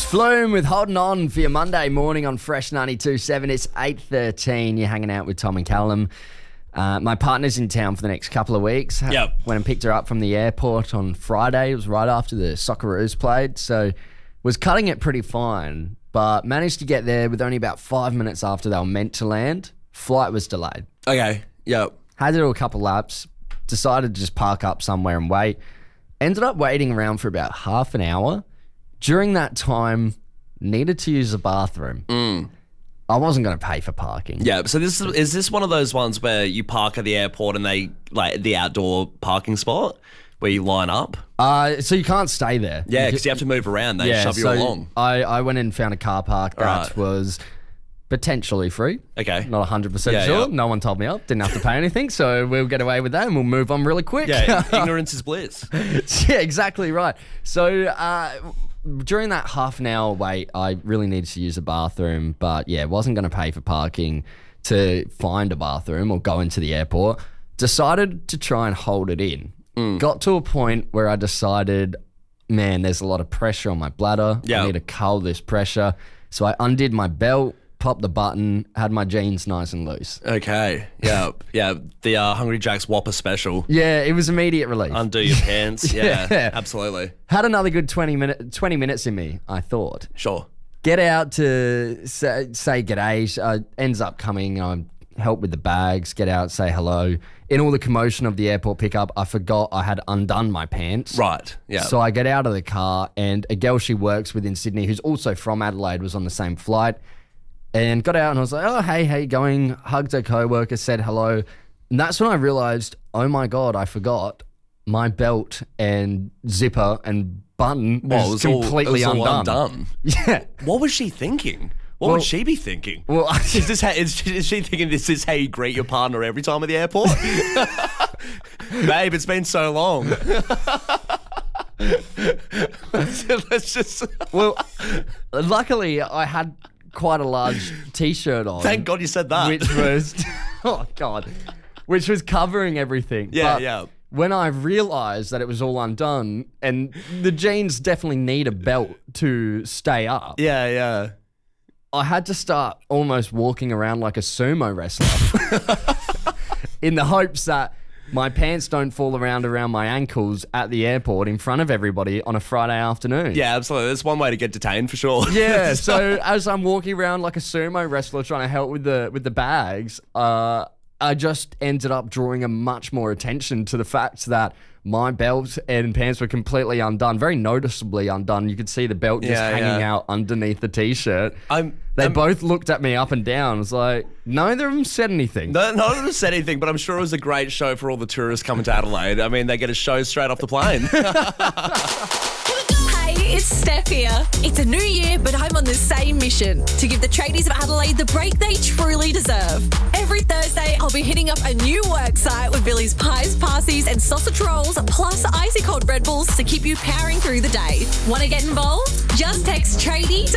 Flume with Holding On for your Monday morning on Fresh 92.7. It's 8:13. You're hanging out with Tom and Callum. My partner's in town for the next couple of weeks. Yep. Went and picked her up from the airport on Friday. It was right after the Socceroos played, so was cutting it pretty fine, but managed to get there with only about 5 minutes after they were meant to land. Flight was delayed. Okay, yep. Had to do a couple laps, decided to just park up somewhere and wait. Ended up waiting around for about half an hour. During that time, needed to use the bathroom. I wasn't going to pay for parking. Yeah, so is this one of those ones where you park at the airport and they, like, the outdoor parking spot where you line up? So you can't stay there. Yeah, because you have to move around. They shove you along. I went and found a car park that Right. was potentially free. Okay. Not 100% Yeah, sure. yeah. No one told me up. Didn't have to pay anything. So we'll get away with that and we'll move on really quick. Yeah, ignorance is bliss. Yeah, exactly right. So during that half an hour wait, I really needed to use the bathroom, but yeah, wasn't going to pay for parking to find a bathroom or go into the airport. Decided to try and hold it in. Got to a point where I decided, man, there's a lot of pressure on my bladder. Yeah. I need to cull this pressure. So I undid my belt, popped the button, had my jeans nice and loose. Okay, yeah, yeah. The Hungry Jack's Whopper special. Yeah, it was immediate relief. Undo your pants. Yeah, Yeah. absolutely. Had another good 20 minutes in me, I thought. Sure. Get out to say g'day. Ends up coming, help with the bags, get out, say hello. In all the commotion of the airport pickup, I forgot I had undone my pants. Right, yeah. So I get out of the car and a girl she works with in Sydney, who's also from Adelaide, was on the same flight. And got out and I was like, oh, hey, how you going? Hugged her co-worker, said hello. And that's when I realised, oh my God, I forgot my belt and zipper and button was completely undone. Yeah. What was she thinking? What would she be thinking? Well, Is she thinking this is how you greet your partner every time at the airport? Babe, it's been so long. Let's just... Well, luckily I had quite a large t-shirt on. Thank God you said that. Which was, oh God, which was covering everything. Yeah, But yeah. when I realised that it was all undone, and the jeans definitely need a belt to stay up, Yeah, yeah. I had to start almost walking around like a sumo wrestler in the hopes that my pants don't fall around my ankles at the airport in front of everybody on a Friday afternoon. Yeah, absolutely. That's one way to get detained for sure. Yeah, so as I'm walking around like a sumo wrestler trying to help with the bags, I just ended up drawing a much more attention to the fact that my belt and pants were completely undone, very noticeably undone. You could see the belt just hanging out underneath the t-shirt. They both looked at me up and down. I was like, neither of them said anything. None of them said anything, but I'm sure it was a great show for all the tourists coming to Adelaide. I mean, they get a show straight off the plane. Hey, it's Steph here. It's a new year, but I'm on the same mission to give the tradies of Adelaide the break they truly deserve. Every Thursday, I'll be hitting up a new work site with Billy's pies, pasties, and sausage rolls, plus icy cold Red Bulls to keep you powering through the day. Want to get involved? Just text tradie to